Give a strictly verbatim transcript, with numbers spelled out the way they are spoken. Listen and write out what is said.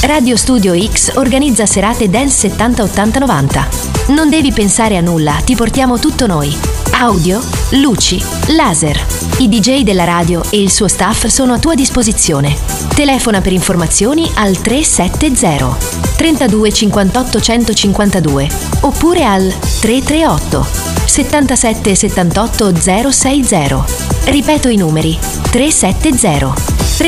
Radio Studio X organizza serate Dance settanta ottanta novanta. Non devi pensare a nulla, ti portiamo tutto noi. Audio, luci, laser. I D J della radio e il suo staff sono a tua disposizione. Telefona per informazioni al tre sette zero trentadue cinquantotto centocinquantadue oppure al tre tre otto settantasette settantotto zero sei zero. Ripeto i numeri: tre sette zero